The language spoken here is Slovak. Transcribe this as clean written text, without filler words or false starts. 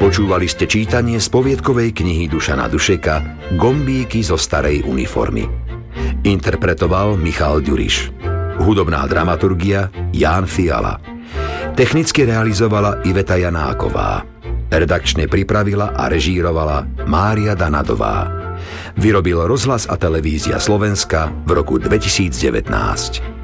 Počúvali ste čítanie z poviedkovej knihy Dušana Dušeka Gombíky zo starej uniformy. Interpretoval Michal Ďuriš. Hudobná dramaturgia Ján Fiala. Technicky realizovala Iveta Janáková. Redakčne pripravila a režírovala Mária Danadová. Vyrobil Rozhlas a televízia Slovenska v roku 2019.